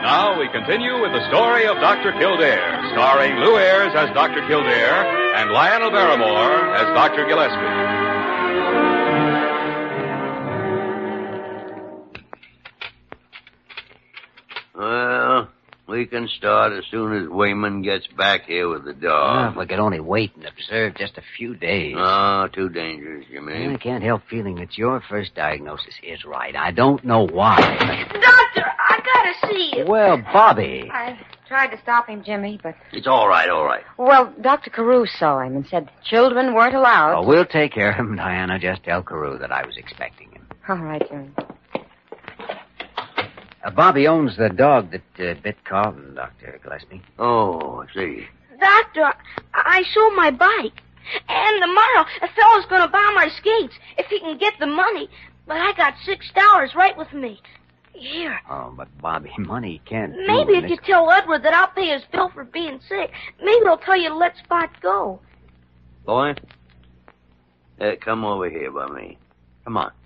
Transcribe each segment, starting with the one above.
Now we continue with the story of Dr. Kildare, starring Lou Ayres as Dr. Kildare and Lionel Barrymore as Dr. Gillespie. Well, we can start as soon as Wayman gets back here with the dog. If we could only wait and observe just a few days. Oh, too dangerous, you mean? I can't help feeling that your first diagnosis is right. I don't know why. Doctor, I gotta see you. Well, Bobby. I tried to stop him, Jimmy, but... It's all right, all right. Well, Dr. Carew saw him and said children weren't allowed. Oh, we'll take care of him, Diana. Just tell Carew that I was expecting him. All right, Jimmy. Bobby owns the dog that bit Carlton, Dr. Gillespie. Oh, I see. Doctor, I sold my bike. And tomorrow, a fellow's gonna buy my skates if he can get the money. But I got $6 right with me. Here. Oh, but Bobby, money can't do Maybe if this. you tell Edward that I'll pay his bill for being sick, maybe he'll tell you to let Spot go. Boy, come over here by me. Come on.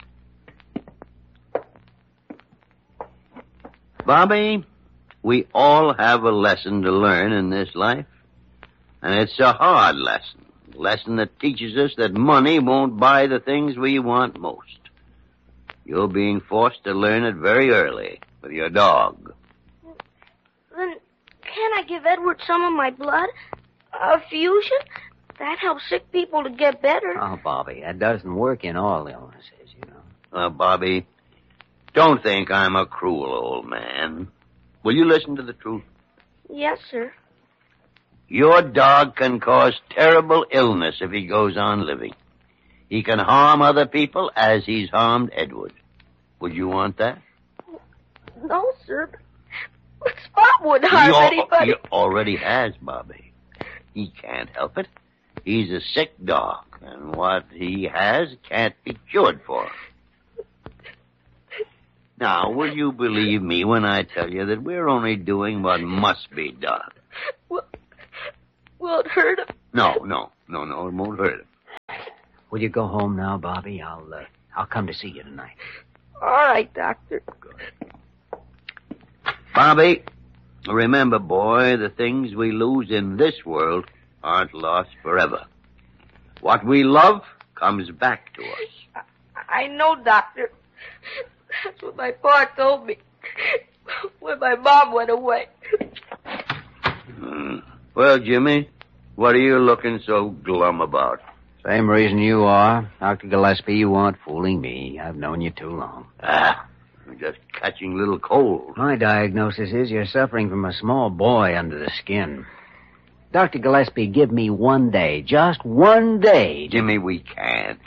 Bobby, we all have a lesson to learn in this life. And it's a hard lesson. A lesson that teaches us that money won't buy the things we want most. You're being forced to learn it very early with your dog. Then can't I give Edward some of my blood? A fusion? That helps sick people to get better. Oh, Bobby, that doesn't work in all illnesses, you know. Bobby, don't think I'm a cruel old man. Will you listen to the truth? Yes, sir. Your dog can cause terrible illness if he goes on living. He can harm other people as he's harmed Edward. Would you want that? No, sir. But Spot wouldn't harm anybody. He already has, Bobby. He can't help it. He's a sick dog, and what he has can't be cured for. Now, will you believe me when I tell you that we're only doing what must be done? Will it hurt him? No, it won't hurt him. Will you go home now, Bobby? I'll come to see you tonight. All right, Doctor. Bobby, remember, boy, the things we lose in this world aren't lost forever. What we love comes back to us. I know, Doctor. That's what my pa told me when my mom went away. Well, Jimmy, what are you looking so glum about? Same reason you are. Dr. Gillespie, you aren't fooling me. I've known you too long. You're just catching a little cold. My diagnosis is you're suffering from a small boy under the skin. Dr. Gillespie, give me 1 day. Just 1 day. Jimmy, we can't.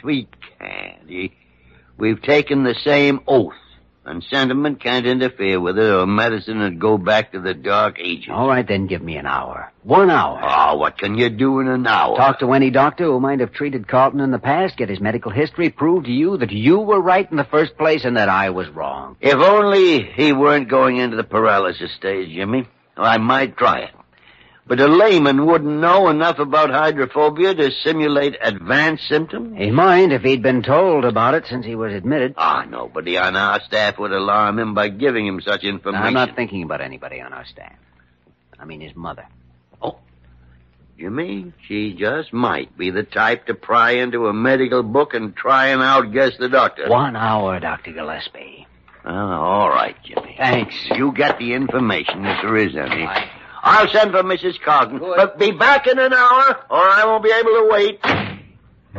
We've taken the same oath, and sentiment can't interfere with it, or medicine would go back to the dark ages. All right, then give me an hour. 1 hour. Oh, what can you do in an hour? Talk to any doctor who might have treated Carlton in the past, get his medical history, prove to you that you were right in the first place and that I was wrong. If only he weren't going into the paralysis stage, Jimmy. I might try it. But a layman wouldn't know enough about hydrophobia to simulate advanced symptoms. He might if he'd been told about it since he was admitted. Nobody on our staff would alarm him by giving him such information. I'm not thinking about anybody on our staff. I mean his mother. Oh, Jimmy, she just might be the type to pry into a medical book and try and outguess the doctor. 1 hour, Dr. Gillespie. All right, Jimmy. Thanks. You get the information if there is any. I'll send for Mrs. Carlton. But be back in an hour, or I won't be able to wait.